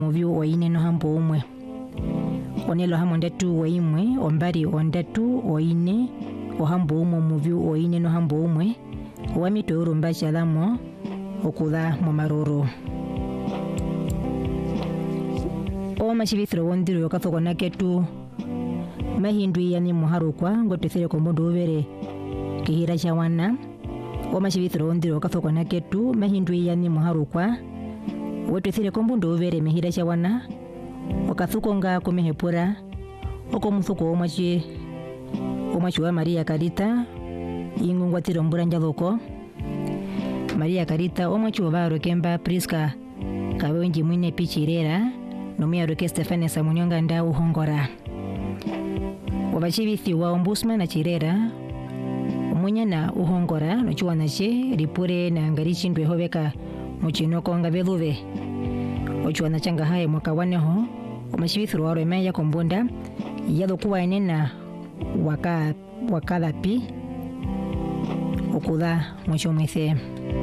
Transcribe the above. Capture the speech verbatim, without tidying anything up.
muvyu oine no hambo umwe onelo hamo ndatu oimwe ombari ondatu oine ohambo umwe muvyu oine no hambo umwe wamito urumba chalamo okuda mu maruru o machibithro wondiro yokathokona ketu mahindu yani muharukwa ngotethele kombundu uvere kihira cha wana o machibithro wondiro yokathokona ketu mahindu yani muharukwa wetethele kombundu uvere mehira cha wana okathukonga kumehepura oko muthuko omwachi omwachi wa Maria Karita ingungwatiro mbura njadoko Maria Karita omwachi wa Kemba Priska kawenji mwine pichirera nomia roke Stefania Samunyonga nda uhongora wabachibithi wa ombudsman na chirera omunya na uhongora nochuwa nache ripure na ngarichi ndwe hoveka muchinoko nga beluve ochuwa na changa hae mwaka waneho omachibithi wa remeya kombunda yado kuwa enena waka wakala pi okuda mucho mwithe